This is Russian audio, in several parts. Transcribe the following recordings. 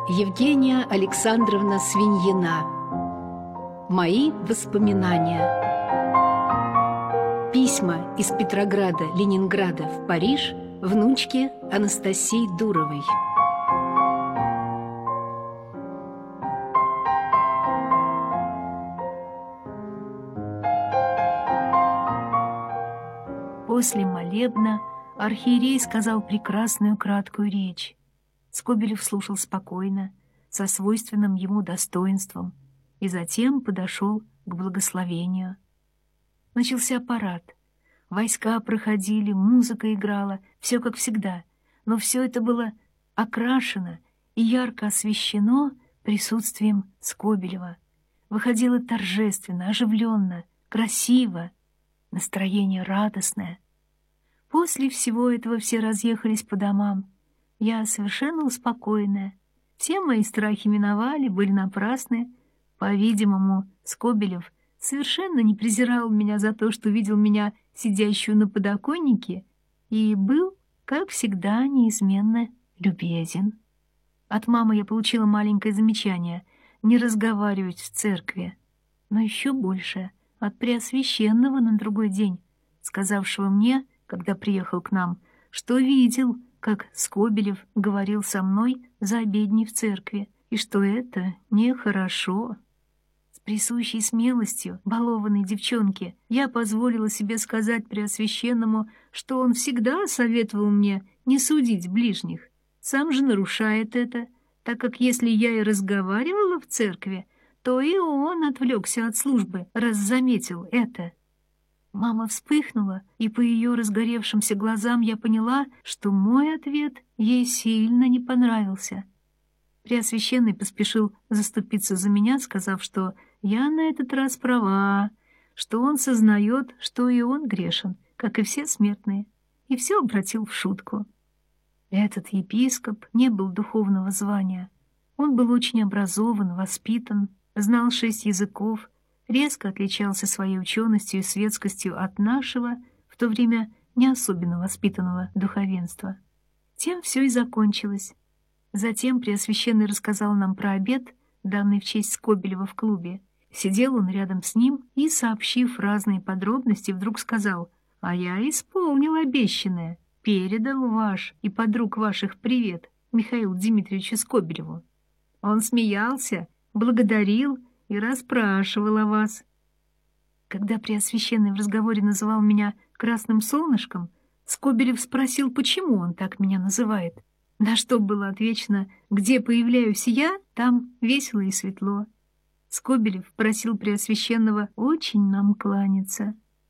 Евгения Александровна Свиньина. Мои воспоминания. Письма из Петрограда, Ленинграда в Париж внучке Анастасии Дуровой. После молебна архиерей сказал прекрасную краткую речь. Скобелев слушал спокойно, со свойственным ему достоинством, и затем подошел к благословению. Начался парад. Войска проходили, музыка играла, все как всегда, но все это было окрашено и ярко освещено присутствием Скобелева. Выходило торжественно, оживленно, красиво, настроение радостное. После всего этого все разъехались по домам. Я совершенно успокоенная. Все мои страхи миновали, были напрасны. По-видимому, Скобелев совершенно не презирал меня за то, что видел меня сидящую на подоконнике, и был, как всегда, неизменно любезен. От мамы я получила маленькое замечание — не разговаривать в церкви, но еще больше от Преосвященного на другой день, сказавшего мне, когда приехал к нам, что видел, как Скобелев говорил со мной за обедней в церкви, и что это нехорошо. С присущей смелостью балованной девчонки я позволила себе сказать Преосвященному, что он всегда советовал мне не судить ближних. Сам же нарушает это, так как если я и разговаривала в церкви, то и он отвлекся от службы, раз заметил это. Мама вспыхнула, и по ее разгоревшимся глазам я поняла, что мой ответ ей сильно не понравился. Преосвященный поспешил заступиться за меня, сказав, что я на этот раз права, что он сознает, что и он грешен, как и все смертные, и все обратил в шутку. Этот епископ не был духовного звания. Он был очень образован, воспитан, знал 6 языков, резко отличался своей ученостью и светскостью от нашего, в то время не особенно воспитанного духовенства. Тем все и закончилось. Затем Преосвященный рассказал нам про обед, данный в честь Скобелева в клубе. Сидел он рядом с ним и, сообщив разные подробности, вдруг сказал: «А я исполнил обещанное, передал ваш и подруг ваших привет Михаилу Дмитриевичу Скобелеву. Он смеялся, благодарил и расспрашивал о вас». Когда Преосвященный в разговоре называл меня «красным солнышком», Скобелев спросил, почему он так меня называет. На что было отвечено: где появляюсь я, там весело и светло. Скобелев просил Преосвященного очень нам кланяться.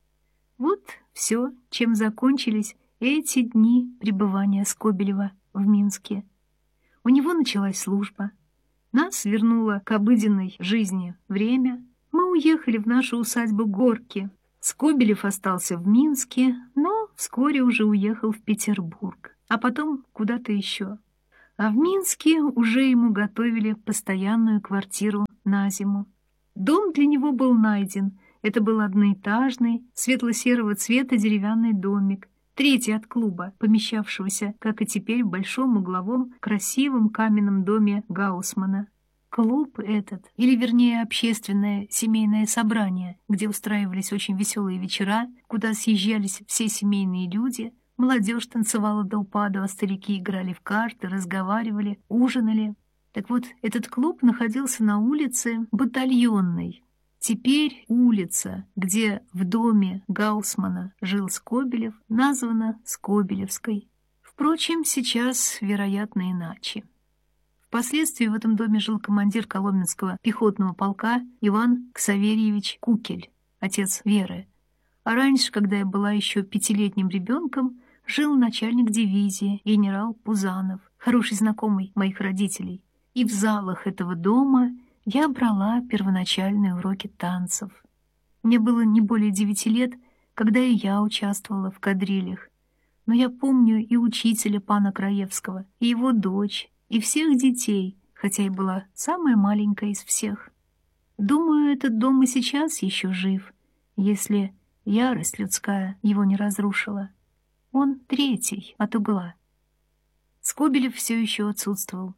Вот все, чем закончились эти дни пребывания Скобелева в Минске. У него началась служба. Нас вернуло к обыденной жизни время. Мы уехали в нашу усадьбу Горки. Скобелев остался в Минске, но вскоре уже уехал в Петербург, а потом куда-то еще. А в Минске уже ему готовили постоянную квартиру на зиму. Дом для него был найден. Это был одноэтажный, светло-серого цвета деревянный домик, 3-й от клуба, помещавшегося, как и теперь, в большом угловом красивом каменном доме Гаусмана. Клуб этот, или вернее общественное семейное собрание, где устраивались очень веселые вечера, куда съезжались все семейные люди, молодежь танцевала до упаду, а старики играли в карты, разговаривали, ужинали. Так вот, этот клуб находился на улице Батальонной. Теперь улица, где в доме Гаусмана жил Скобелев, названа Скобелевской. Впрочем, сейчас, вероятно, иначе. Впоследствии в этом доме жил командир Коломенского пехотного полка Иван Ксаверьевич Кукель, отец Веры. А раньше, когда я была еще 5-летним ребенком, жил начальник дивизии генерал Пузанов, хороший знакомый моих родителей. И в залах этого дома я брала первоначальные уроки танцев. Мне было не более 9 лет, когда и я участвовала в кадрилях. Но я помню и учителя пана Краевского, и его дочь, и всех детей, хотя и была самая маленькая из всех. Думаю, этот дом и сейчас еще жив, если ярость людская его не разрушила. Он 3-й от угла. Скобелев все еще отсутствовал.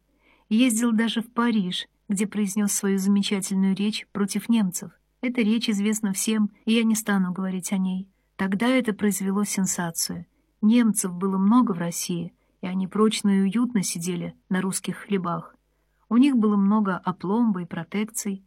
Ездил даже в Париж, где произнес свою замечательную речь против немцев. Эта речь известна всем, и я не стану говорить о ней. Тогда это произвело сенсацию. Немцев было много в России, и они прочно и уютно сидели на русских хлебах. У них было много опломба и протекций.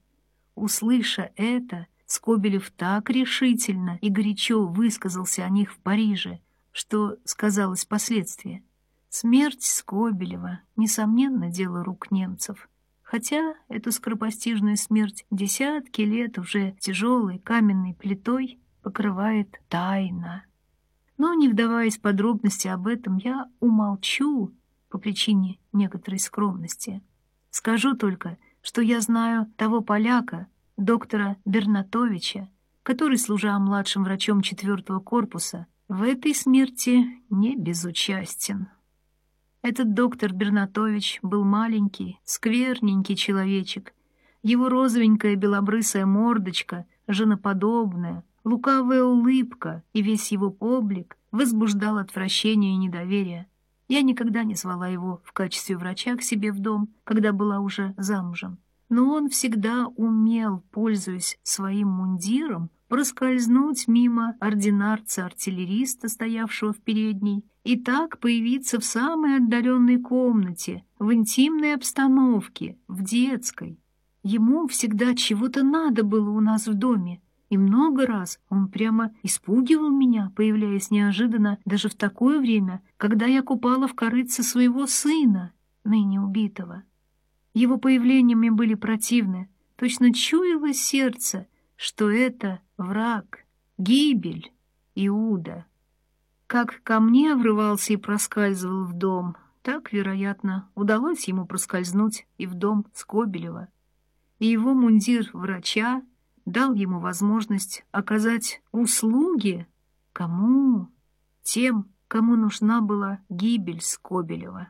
Услыша это, Скобелев так решительно и горячо высказался о них в Париже, что сказалось впоследствии. Смерть Скобелева, несомненно, дело рук немцев. Хотя эту скоропостижную смерть десятки лет уже тяжелой каменной плитой покрывает тайна. Но, не вдаваясь в подробности об этом, я умолчу по причине некоторой скромности. Скажу только, что я знаю того поляка, доктора Бернатовича, который, служа младшим врачом 4-го корпуса, в этой смерти не безучастен. Этот доктор Бернатович был маленький, скверненький человечек. Его розовенькая белобрысая мордочка, женоподобная, лукавая улыбка и весь его облик возбуждал отвращение и недоверие. Я никогда не звала его в качестве врача к себе в дом, когда была уже замужем. Но он всегда умел, пользуясь своим мундиром, проскользнуть мимо ординарца-артиллериста, стоявшего в передней, и так появиться в самой отдаленной комнате, в интимной обстановке, в детской. Ему всегда чего-то надо было у нас в доме, и много раз он прямо испугивал меня, появляясь неожиданно даже в такое время, когда я купала в корытце своего сына, ныне убитого. Его появлениями были противны, точно чуяло сердце, что это враг, гибель, Иуда. Как ко мне врывался и проскальзывал в дом, так, вероятно, удалось ему проскользнуть и в дом Скобелева. И его мундир врача дал ему возможность оказать услуги кому? Тем, кому нужна была гибель Скобелева.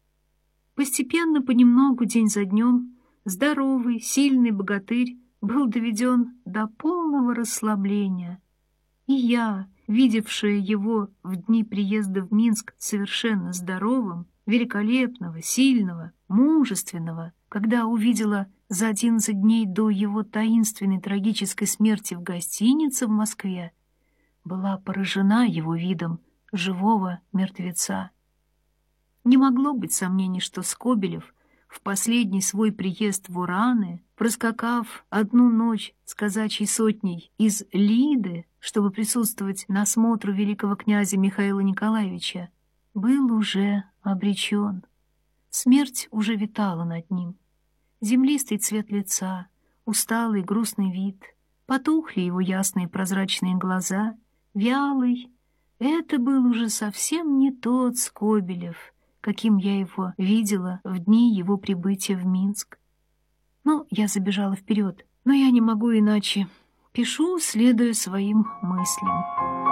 Постепенно, понемногу, день за днем, здоровый, сильный богатырь был доведен до полного расслабления. И я, видевшая его в дни приезда в Минск совершенно здоровым, великолепного, сильного, мужественного, когда увидела за 11 дней до его таинственной трагической смерти в гостинице в Москве, была поражена его видом живого мертвеца. Не могло быть сомнений, что Скобелев в последний свой приезд в Ураны, проскакав одну ночь с казачьей сотней из Лиды, чтобы присутствовать на смотру великого князя Михаила Николаевича, был уже обречен. Смерть уже витала над ним. Землистый цвет лица, усталый грустный вид, потухли его ясные прозрачные глаза, вялый. Это был уже совсем не тот Скобелев, каким я его видела в дни его прибытия в Минск. Но я забежала вперед, но я не могу иначе. Пишу, следуя своим мыслям.